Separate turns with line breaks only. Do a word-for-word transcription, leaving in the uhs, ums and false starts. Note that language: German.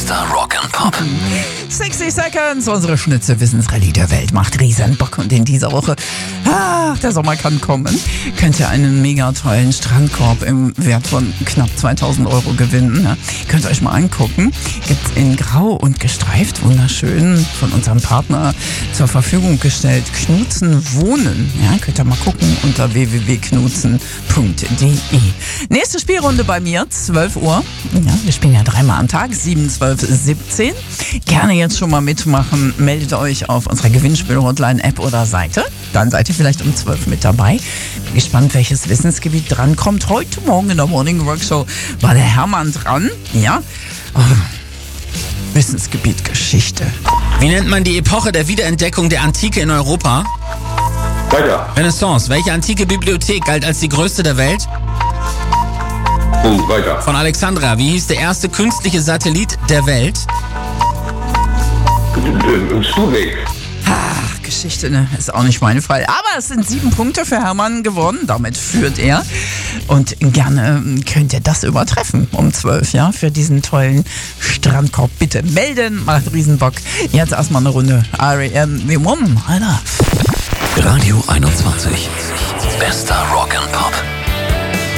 Bester Rock'n'Pop.
sechzig Seconds, unsere Schnitzel-Wissensrallye der Welt macht riesen Bock. Und in dieser Woche, ah, der Sommer kann kommen, könnt ihr einen mega tollen Strandkorb im Wert von knapp zweitausend Euro gewinnen. Ja, könnt ihr euch mal angucken. Gibt's in Grau und gestreift, wunderschön, von unserem Partner zur Verfügung gestellt. Knutzen Wohnen. Ja, könnt ihr mal gucken unter w w w punkt knutzen punkt d e. Nächste Spielrunde bei mir, zwölf Uhr. Ja, wir spielen ja dreimal am Tag, sieben, zwölf, siebzehn. Gerne jetzt schon mal mitmachen. Meldet euch auf unserer Gewinnspiel-Hotline-App oder Seite. Dann seid ihr vielleicht um zwölf mit dabei. Bin gespannt, welches Wissensgebiet drankommt. Heute Morgen in der Morning Workshow war der Hermann dran. Ja, oh. Wissensgebiet Geschichte.
Wie nennt man die Epoche der Wiederentdeckung der Antike in Europa?
Weiter.
Renaissance. Welche antike Bibliothek galt als die größte der Welt?
Und weiter.
Von Alexandra. Wie hieß der erste künstliche Satellit der Welt?
Sputnik.
Ach, Geschichte, ne? Ist auch nicht mein Fall. Aber es sind sieben Punkte für Hermann gewonnen. Damit führt er. Und gerne könnt ihr das übertreffen um zwölf, ja? Für diesen tollen Strandkorb. Bitte melden. Macht Riesenbock. Jetzt erstmal eine Runde R E M The One, Alter.
Radio einundzwanzig. Bester Rock'n'Pop.